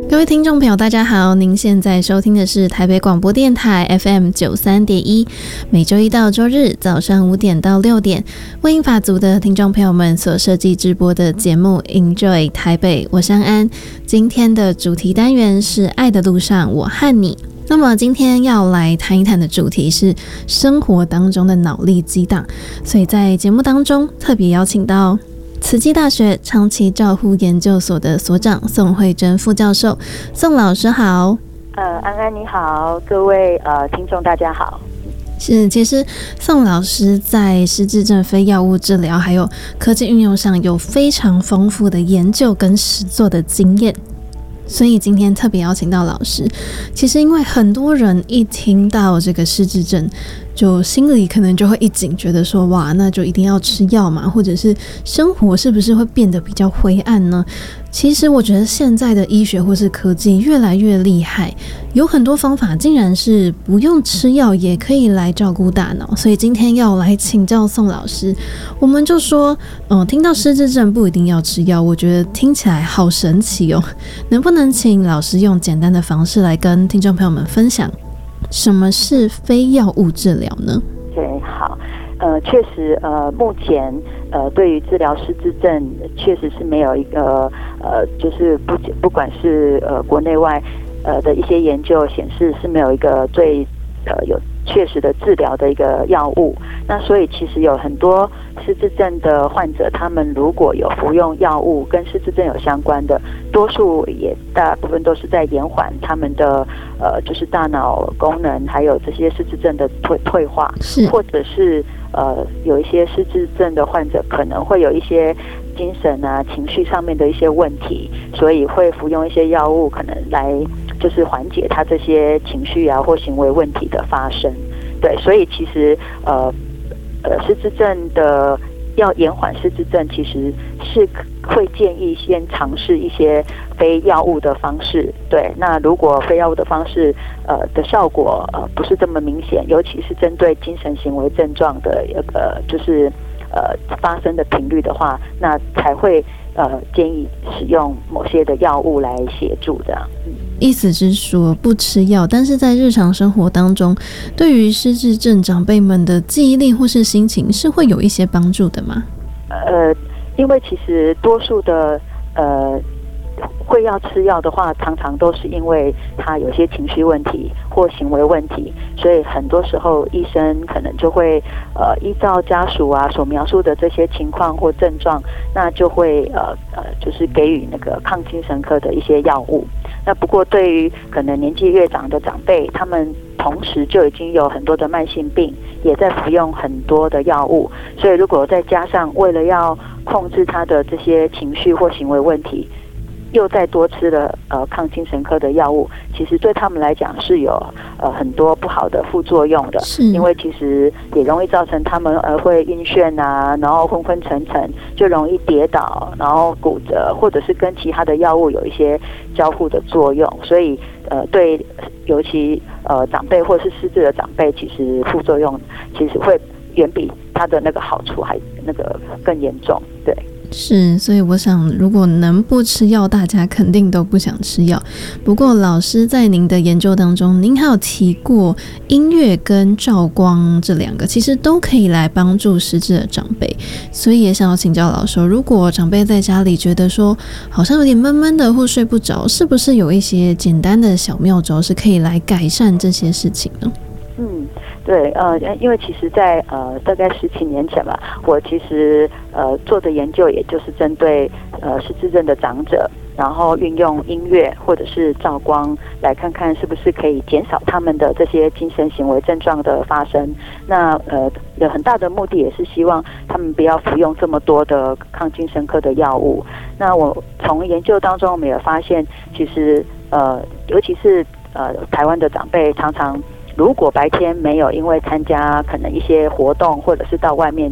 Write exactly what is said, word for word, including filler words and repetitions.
各位听众朋友大家好，您现在收听的是台北广播电台 F M 九十三点一， 每周一到周日早上五点到六点为英法族的听众朋友们所设计直播的节目 Enjoy 台北，我是安安。今天的主题单元是爱的路上我和你。那么今天要来谈一谈的主题是生活当中的脑力激荡，所以在节目当中特别邀请到慈济大学长期照护研究所的所长宋慧珍副教授。宋老师好。 呃，安安你好，各位呃听众大家好。 是，其实宋老师在失智症非药物治疗还有科技运用上有非常丰富的研究跟实作的经验，所以今天特别邀请到老师。其实因为很多人一听到这个失智症，就心里可能就会一紧，觉得说哇，那就一定要吃药嘛，或者是生活是不是会变得比较灰暗呢？其实我觉得现在的医学或是科技越来越厉害，有很多方法竟然是不用吃药也可以来照顾大脑。所以今天要来请教宋老师，我们就说嗯、呃，听到失智症不一定要吃药，我觉得听起来好神奇哦。能不能请老师用简单的方式来跟听众朋友们分享什么是非药物治疗呢？ 对，好，呃，确实，呃，目前呃，对于治疗失智症，确实是没有一个呃，就是不不管是呃国内外呃的一些研究显示是没有一个最呃有确实的治疗的一个药物。那所以其实有很多失智症的患者，他们如果有服用药物跟失智症有相关的，多数也大部分都是在延缓他们的呃就是大脑功能，还有这些失智症的退退化，或者是呃有一些失智症的患者可能会有一些精神啊情绪上面的一些问题，所以会服用一些药物，可能来就是缓解他这些情绪啊或行为问题的发生。对，所以其实呃呃失智症的要延缓失智症，其实是会建议先尝试一些非药物的方式。对，那如果非药物的方式呃的效果呃不是这么明显，尤其是针对精神行为症状的一个就是呃发生的频率的话，那才会呃建议使用某些的药物来协助的。嗯， 意思是说不吃药，但是在日常生活当中，对于失智症长辈们的记忆力或是心情是会有一些帮助的吗？ 呃，因为其实多数的呃会要吃药的话，常常都是因为他有些情绪问题或行为问题，所以很多时候医生可能就会呃依照家属啊所描述的这些情况或症状，那就会呃呃就是给予那个抗精神科的一些药物。那不过对于可能年纪越长的长辈，他们同时就已经有很多的慢性病，也在服用很多的药物，所以如果再加上为了要控制他的这些情绪或行为问题，又再多吃了呃抗精神科的药物，其实对他们来讲是有呃很多不好的副作用的。因为其实也容易造成他们呃会晕眩啊，然后昏昏沉沉，就容易跌倒，然后骨折，或者是跟其他的药物有一些交互的作用。所以呃对，尤其呃长辈或者是失智的长辈，其实副作用其实会远比他的那个好处还那个更严重。对。 是，所以我想如果能不吃药，大家肯定都不想吃药。不过老师在您的研究当中，您还有提过音乐跟照光这两个其实都可以来帮助失智的长辈，所以也想要请教老师，如果长辈在家里觉得说好像有点闷闷的或睡不着，是不是有一些简单的小妙招是可以来改善这些事情呢？ 嗯，对，呃，因为其实在呃大概十几年前吧，我其实呃做的研究也就是针对呃失智症的长者，然后运用音乐或者是照光来看看是不是可以减少他们的这些精神行为症状的发生。那呃有很大的目的也是希望他们不要服用这么多的抗精神科的药物。那我从研究当中我们也发现，其实呃尤其是呃台湾的长辈常常，如果白天没有因为参加可能一些活动，或者是到外面